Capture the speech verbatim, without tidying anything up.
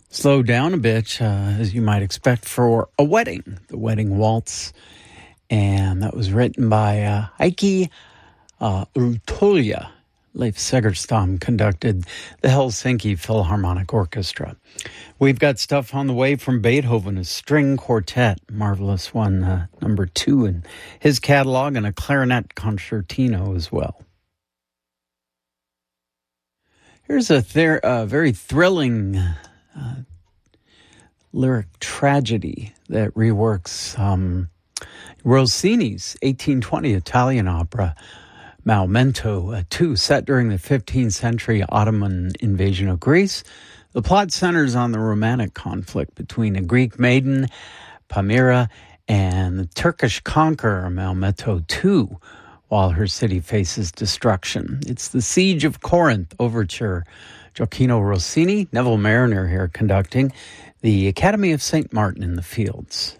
Slow down a bit, uh, as you might expect, for A Wedding, the Wedding Waltz. And that was written by uh, Heikki uh, Urtolia. Leif Segerstam conducted the Helsinki Philharmonic Orchestra. We've got stuff on the way from Beethoven, a string quartet, marvelous one, uh, number two in his catalog, and a clarinet concertino as well. Here's a ther- uh, very thrilling uh, lyric tragedy that reworks um, Rossini's eighteen twenty Italian opera, Maometto uh, two, set during the fifteenth century Ottoman invasion of Greece. The plot centers on the romantic conflict between a Greek maiden, Palmyra, and the Turkish conqueror, Maometto two, while her city faces destruction. It's the Siege of Corinth overture. Gioacchino Rossini, Neville Mariner here conducting, the Academy of Saint Martin in the Fields.